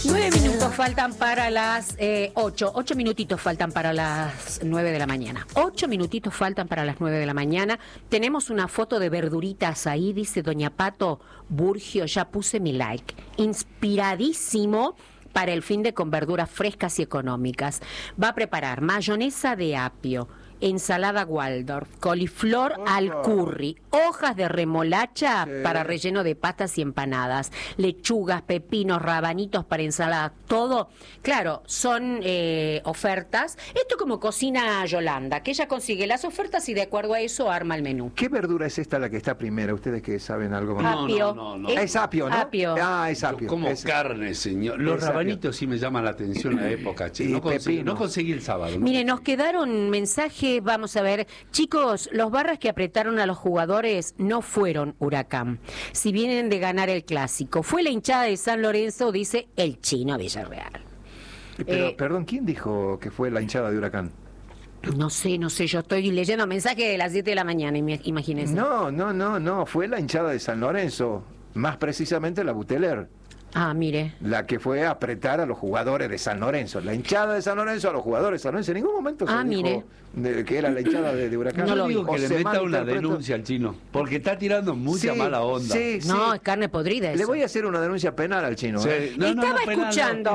9 minutos faltan para las 8 minutitos faltan para las 9 de la mañana. 8 minutitos faltan para las 9 de la mañana. Tenemos una foto de verduritas ahí, dice Doña Pato Burgio, ya puse mi like. Inspiradísimo para el fin de con verduras frescas y económicas. Va a preparar mayonesa de apio, ensalada Waldorf, coliflor al curry, hojas de remolacha para relleno de pastas y empanadas, lechugas, pepinos, rabanitos para ensalada, todo. Claro, son ofertas. Esto como cocina Yolanda, que ella consigue las ofertas y de acuerdo a eso arma el menú. ¿Qué verdura es esta la que está primera? Ustedes que saben algo más. Apio. No. Es apio, ¿no? Apio. Ah, es apio. Como es... carne, señor. Los es rabanitos apio. sí me llaman la atención a la época, che. Y No conseguí el sábado. Mire, nos quedaron mensajes, vamos a ver. Chicos, los barras que apretaron a los jugadores no fueron Huracán. Si vienen de ganar el clásico, fue la hinchada de San Lorenzo, dice el Chino Villarreal. Pero, perdón, ¿quién dijo que fue la hinchada de Huracán? No sé, yo estoy leyendo mensajes de las 7 de la mañana, imagínense. No, fue la hinchada de San Lorenzo, más precisamente la Buteler. Ah, mire. La que fue a apretar a los jugadores de San Lorenzo. La hinchada de San Lorenzo a los jugadores de San Lorenzo. En ningún momento se dijo que era la hinchada de Huracán. No lo digo que O le se meta una malinterpretó. denuncia al Chino, porque está tirando mucha mala onda. Sí. No, es carne podrida eso. Le voy a hacer una denuncia penal al Chino. Sí. Estaba escuchando.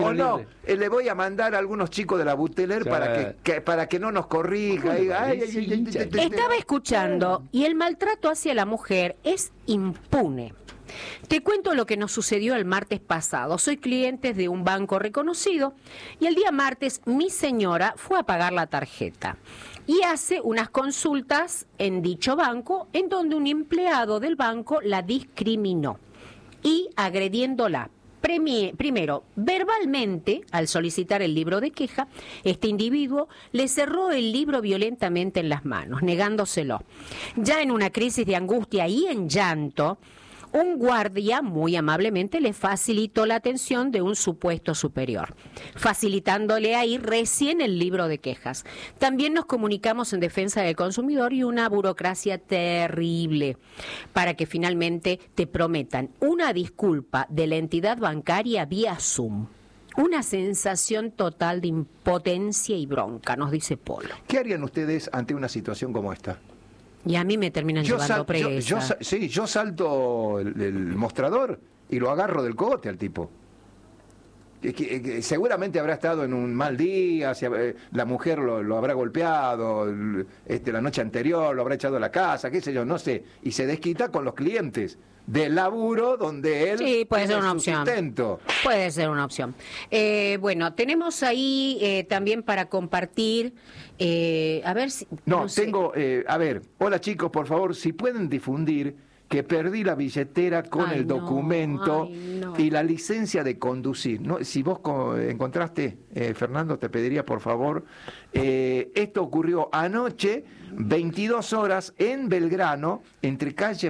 Le voy a mandar a algunos chicos de la Buteler para que no nos corrija. Estaba escuchando y el maltrato hacia la mujer es impune. Te cuento lo que nos sucedió el martes pasado. Soy cliente de un banco reconocido y el día martes mi señora fue a pagar la tarjeta y hace unas consultas en dicho banco en donde un empleado del banco la discriminó y agrediéndola. Primero, verbalmente, al solicitar el libro de queja, este individuo le cerró el libro violentamente en las manos, negándoselo. Ya en una crisis de angustia y en llanto, un guardia muy amablemente le facilitó la atención de un supuesto superior, facilitándole ahí recién el libro de quejas. También nos comunicamos en defensa del consumidor y una burocracia terrible para que finalmente te prometan una disculpa de la entidad bancaria vía Zoom. Una sensación total de impotencia y bronca, nos dice Polo. ¿Qué harían ustedes ante una situación como esta? Y a mí me terminan llevando presa. Yo salto el mostrador y lo agarro del cogote al tipo. Que seguramente habrá estado en un mal día, la mujer lo habrá golpeado, la noche anterior lo habrá echado a la casa, qué sé yo, no sé. Y se desquita con los clientes del laburo donde él puede ser una su opción. sustento. Puede ser una opción. Bueno, tenemos ahí también para compartir, a ver si... A ver, hola chicos, por favor, si pueden difundir que perdí la billetera con el documento y la licencia de conducir. ¿No? Si vos encontraste, Fernando, te pediría por favor, esto ocurrió anoche, 22 horas, en Belgrano, entre calle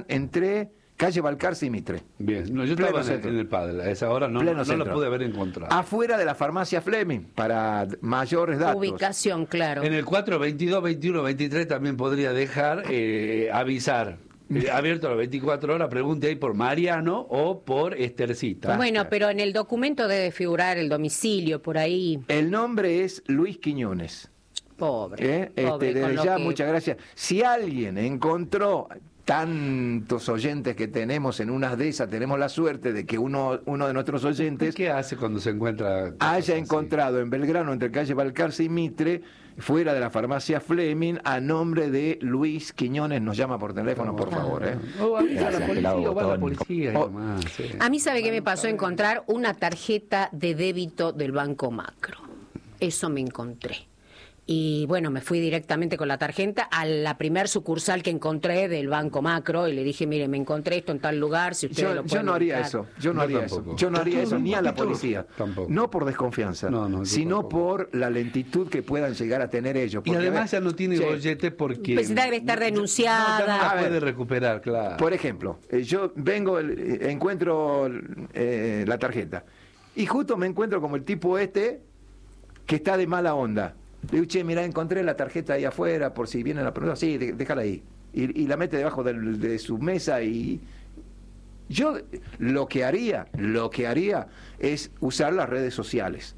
Balcarce y Mitre. Bien, yo estaba en el Padre, a esa hora no lo pude haber encontrado. Afuera de la farmacia Fleming, para mayores datos. Ubicación, claro. En el 422, 21, 23 también podría dejar avisar. Abierto a las 24 horas, pregunte ahí por Mariano o por Estercita. Bueno, pero en el documento debe figurar el domicilio, por ahí. El nombre es Luis Quiñones. Pobre. Desde ya, muchas gracias. Si alguien encontró, tantos oyentes que tenemos, en unas de esas tenemos la suerte de que uno de nuestros oyentes... ¿Qué hace cuando se encuentra? Haya encontrado en Belgrano, entre calle Balcarce y Mitre, fuera de la farmacia Fleming, a nombre de Luis Quiñones, nos llama por teléfono, por favor. O avisa a la policía, o va a la policía. A mí, ¿sabe qué me pasó? Encontrar una tarjeta de débito del Banco Macro. Eso me encontré. Y bueno, me fui directamente con la tarjeta a la primer sucursal que encontré del Banco Macro y le dije, mire, me encontré esto en tal lugar, si ustedes lo pueden Yo no haría ubicar. eso, yo no haría eso ni a la policía. Tampoco. No por desconfianza, sino tampoco. Por la lentitud que puedan llegar a tener ellos. Y además ya no tiene bollete porque... Pues debe estar denunciada. No puede recuperar, claro. Por ejemplo, yo vengo, encuentro la tarjeta y justo me encuentro como el tipo que está de mala onda. Le digo, che, mirá, encontré la tarjeta ahí afuera, por si vienen a preguntar. Sí, déjala ahí. Y la mete debajo de su mesa y Yo lo que haría es usar las redes sociales.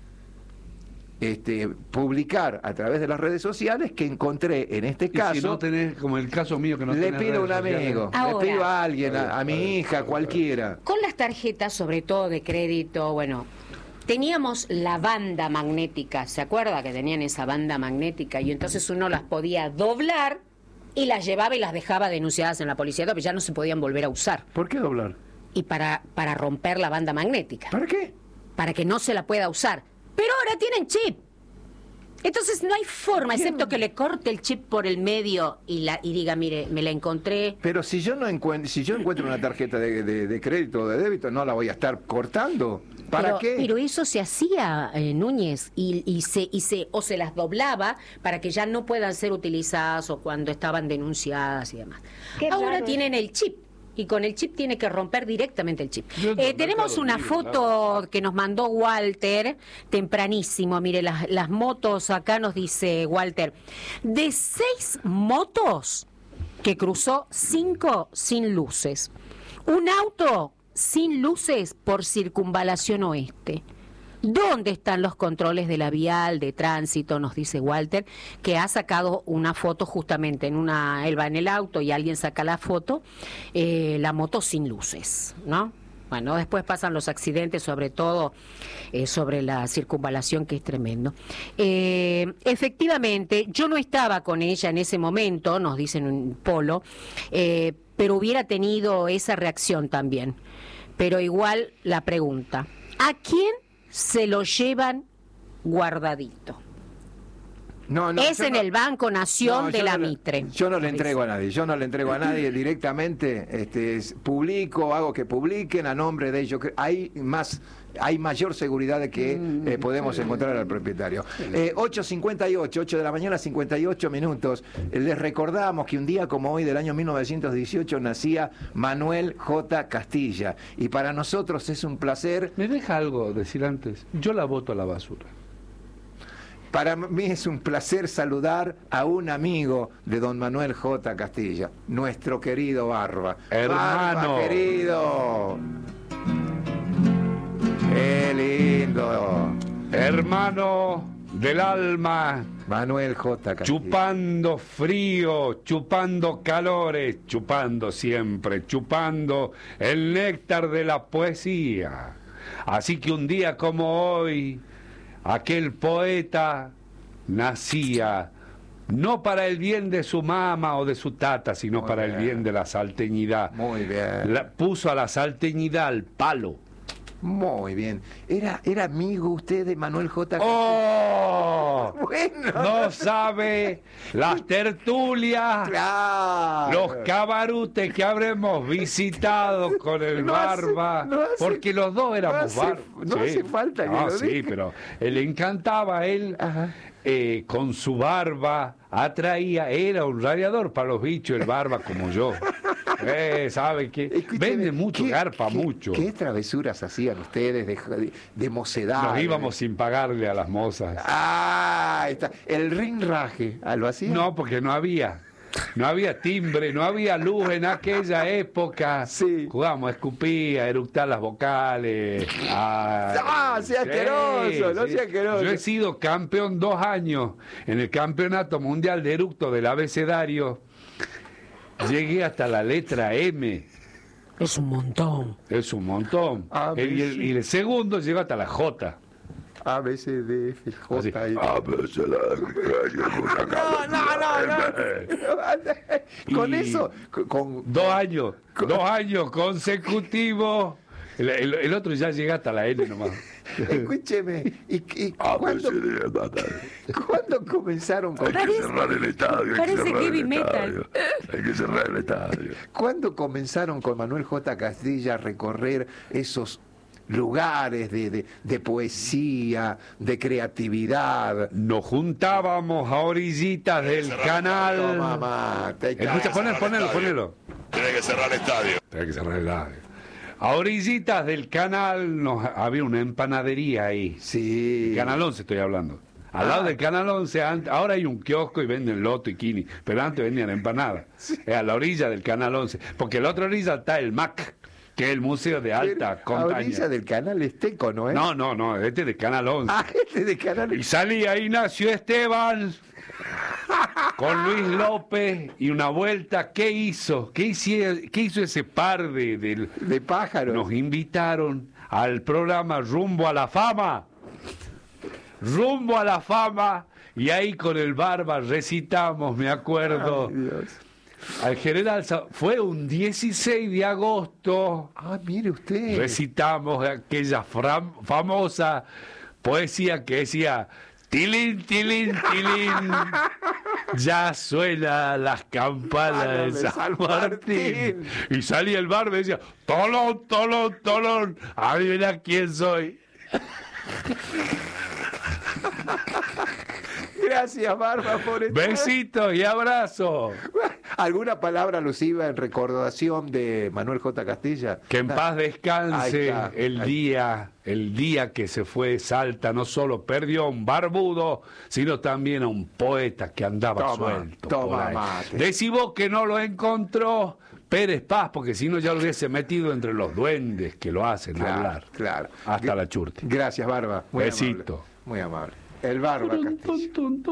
Publicar a través de las redes sociales que encontré en este caso. Si no tenés, como el caso mío, que no le tenés pido a un redes amigo, sociales. Ahora, le pido a alguien, a mi hija, cualquiera. Con las tarjetas, sobre todo de crédito, bueno, teníamos la banda magnética, ¿se acuerda que tenían esa banda magnética? Y entonces uno las podía doblar y las llevaba y las dejaba denunciadas en la policía, pero ya no se podían volver a usar. ¿Por qué doblar? Y para romper la banda magnética. ¿Para qué? Para que no se la pueda usar. Pero ahora tienen chip. Entonces no hay forma, excepto que le corte el chip por el medio y diga, mire, me la encontré. Pero si yo encuentro una tarjeta de crédito o de débito, no la voy a estar cortando. ¿Para qué? Pero eso se hacía, Núñez, o se las doblaba para que ya no puedan ser utilizadas o cuando estaban denunciadas y demás. Ahora tienen el chip. Y con el chip tiene que romper directamente el chip. Tenemos una foto que nos mandó Walter, tempranísimo. Mire, las motos, acá nos dice Walter, de 6 motos que cruzó, 5 sin luces. Un auto sin luces por Circunvalación Oeste. ¿Dónde están los controles de la vial, de tránsito? Nos dice Walter, que ha sacado una foto justamente él va en el auto y alguien saca la foto, la moto sin luces, ¿no? Bueno, después pasan los accidentes, sobre todo sobre la circunvalación, que es tremendo. Efectivamente, yo no estaba con ella en ese momento, nos dicen un Polo, pero hubiera tenido esa reacción también. Pero igual la pregunta, ¿a quién se lo llevan guardadito? No, es en el Banco Nación de la Mitre. Yo no le entrego a nadie, directamente publico, hago que publiquen a nombre de ellos. Hay mayor seguridad de que podemos encontrar al propietario. 8:58, 8 de la mañana, 58 minutos. Les recordamos que un día como hoy del año 1918 nacía Manuel J. Castilla. Y para nosotros es un placer. ¿Me deja algo decir antes? Yo la boto a la basura. Para mí es un placer saludar a un amigo de don Manuel J. Castilla, nuestro querido Barba. Hermano. Barba, querido. ¡Qué lindo! Hermano del alma. Manuel J. Castilla. Chupando frío, chupando calores, chupando siempre, chupando el néctar de la poesía. Así que un día como hoy, aquel poeta nacía no para el bien de su mamá o de su tata, sino para el bien de la salteñidad. Muy bien. Puso a la salteñidad al palo. Muy bien. ¿Era amigo usted de Manuel J. Castilla? ¡Oh! Bueno. No sabe las tertulias, Claro. los cabarutes que habremos visitado con el Barba, porque los dos éramos Barba. No hace falta que lo sí, diga. pero le encantaba a él. Ajá. Con su barba atraía, era un radiador para los bichos, el Barba como yo. ¿Sabe qué? Escúcheme, Vende mucho, garpa mucho. ¿Qué travesuras hacían ustedes de mocedad? Nos íbamos sin pagarle a las mozas. Ah, está. El rinraje, ¿lo hacían? No, porque no había timbre, no había luz en aquella época. Sí. Jugábamos a escupir, a eructar las vocales. Sea asqueroso, no sea asqueroso. Yo he sido campeón 2 años en el Campeonato Mundial de Eructo del abecedario. Llegué hasta la letra M. Es un montón. Es un montón. Y el segundo llegó hasta la J. A, B, C, D, F, Así. J, I. No. Con eso, con 2 años, 2 años consecutivos. El otro ya llega hasta la N nomás. Escúcheme, ¿y cuándo comenzaron con Hay que cerrar el estadio. Parece heavy metal. Hay que cerrar el estadio. ¿Cuándo comenzaron con Manuel J. Castilla a recorrer esos lugares de poesía, de creatividad? Nos juntábamos a orillitas del canal. Mamá, Escucha, ponelo. Tiene que cerrar el estadio. Hay que cerrar el estadio. A orillitas del canal había una empanadería ahí. Sí. Canal 11 estoy hablando. Al lado del Canal 11, ahora hay un kiosco y venden loto y quini, pero antes vendían empanadas. A la orilla del Canal 11. Porque a la otra orilla está el MAC. que es el museo de alta A montaña. orilla del canal Esteco, ¿no es? No, este es de Canal 11. Ah, este de canal Y salía Ignacio Esteban con Luis López y una vuelta. ¿Qué hizo? ¿Qué hizo ese par de pájaros. Nos invitaron al programa Rumbo a la Fama. Rumbo a la Fama. Y ahí con el Barba recitamos, me acuerdo. Ay, Dios. Al general, fue un 16 de agosto. Ah, mire usted. Recitamos aquella famosa poesía que decía: tilín, tilín, tilín, ya suenan las campanas de San Martín. Y salía el Barba y decía: tolón, tolón, tolón, adivina quién soy. Gracias, Barba, por esto. Besitos y abrazos. ¿Alguna palabra alusiva en recordación de Manuel J. Castilla? Que en paz Ahí descanse está. el día que se fue de Salta. No solo perdió a un barbudo, sino también a un poeta que andaba suelto. Toma por ahí. mate. Decí vos que no lo encontró Pérez Paz, porque si no ya lo hubiese metido entre los duendes que lo hacen hablar. Claro. Hasta la churti. Gracias, Barba. Muy Besito. amable. Muy amable. El Barba Castilla.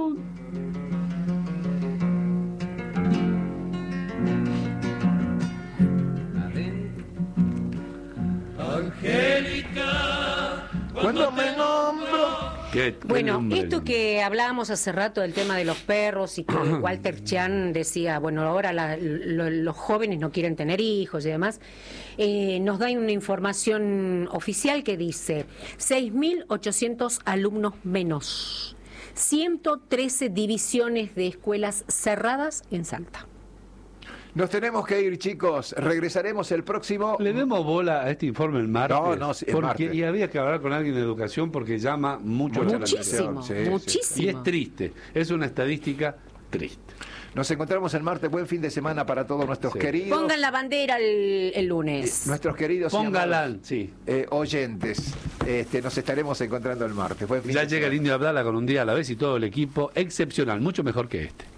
Angélica, Cuando me nombro. Qué Bueno, nombre esto lindo. que hablábamos hace rato del tema de los perros y que Walter Chan decía, bueno, ahora los jóvenes no quieren tener hijos y demás, nos da una información oficial que dice 6.800 alumnos menos, 113 divisiones de escuelas cerradas en Salta. Nos tenemos que ir, chicos. Regresaremos el próximo. ¿Le demos bola a este informe el martes? No, sí, el porque, martes. Y había que hablar con alguien de educación porque llama mucho la atención. Muchísimo, Sí, sí. muchísimo. Y es triste, es una estadística triste. Nos encontramos el martes. Buen fin de semana para todos nuestros Sí. queridos. Pongan la bandera el lunes. Nuestros queridos y Póngala, amados, sí. oyentes. Nos estaremos encontrando el martes. Buen fin Ya de llega el semana. Indio Abdala con un día a la vez y todo el equipo excepcional, mucho mejor que este.